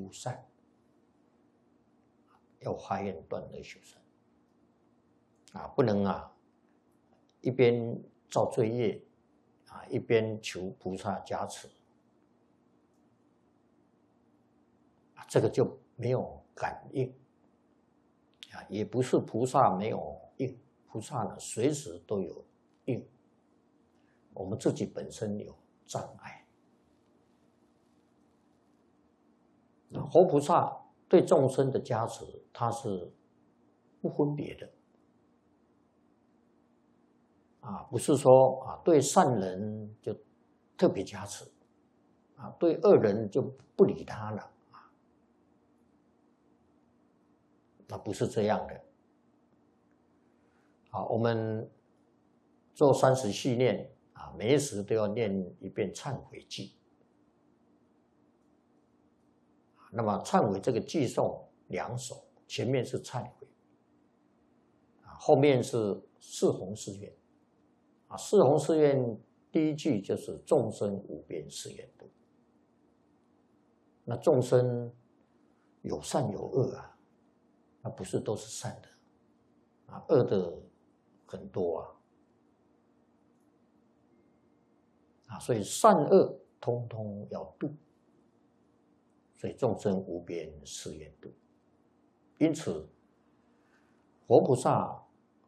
无善，要发愿断恶修善不能一边造罪业一边求菩萨加持这个就没有感应也不是菩萨没有应，菩萨呢随时都有应，我们自己本身有障碍。活菩萨对众生的加持，他是不分别的不是说对善人就特别加持对恶人就不理他了那不是这样的。我们做30系念每一时都要念一遍忏悔偈。那么忏悔这个偈颂2首，前面是忏悔后面是四弘誓愿四弘誓愿第一句就是众生无边誓愿度。那众生有善有恶那不是都是善的恶的很多所以善恶通通要度，所以众生无边誓愿度。因此活菩萨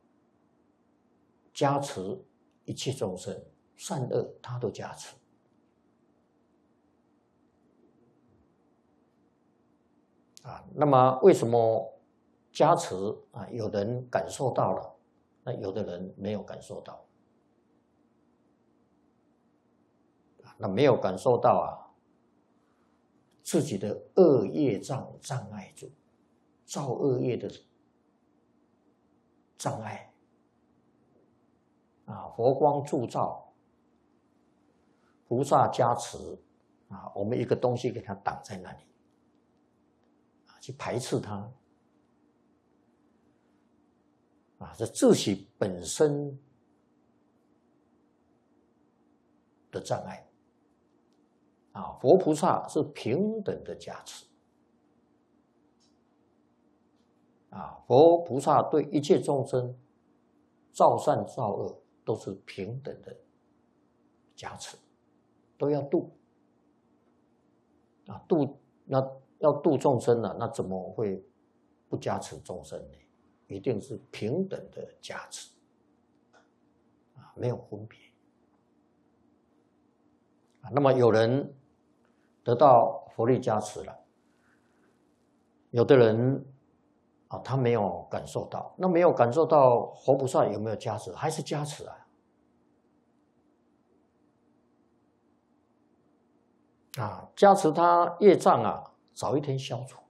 加持一切众生，善恶他都加持那么为什么加持有人感受到了，那有的人没有感受到那没有感受到自己的恶业障碍住，造恶业的障碍佛光铸造，菩萨加持我们一个东西给它挡在那里去排斥它这自己本身的障碍佛菩萨是平等的加持佛菩萨对一切众生造善造恶都是平等的加持，都要度那要度众生那怎么会不加持众生呢？一定是平等的加持没有分别那么有人得到佛力加持了，有的人他没有感受到，那没有感受到活菩萨有没有加持？还是加持加持他业障早一天消除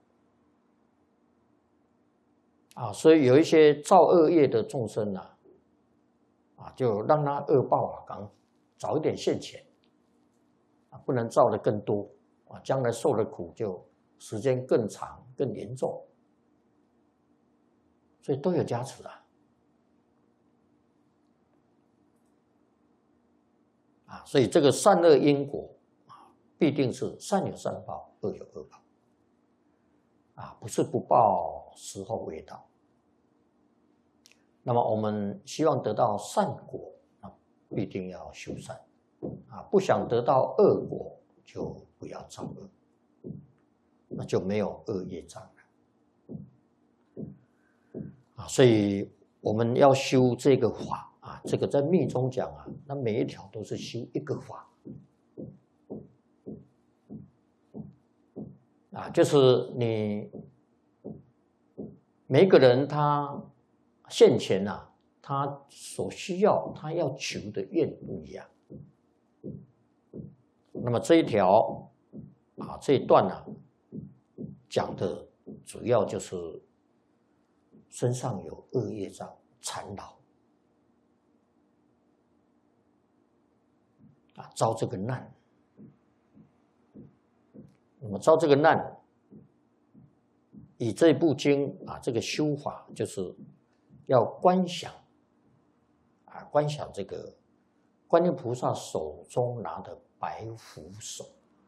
所以有一些造恶业的众生就让他恶报早一点现前不能造的更多将来受的苦就时间更长更严重，所以都有加持所以这个善恶因果必定是善有善报，恶有恶报不是不报时候未到。那么我们希望得到善果必定要修善不想得到恶果就不要造恶，那就没有恶业障了所以我们要修这个法这个在密中讲那每一条都是修一个法就是你每个人他现前他所需要他要求的愿不一样。那么这一条这一段讲的主要就是身上有恶业障缠绕遭这个难。那么遭这个难，以这部经这个修法就是要观想观想这个观音菩萨手中拿的白拂手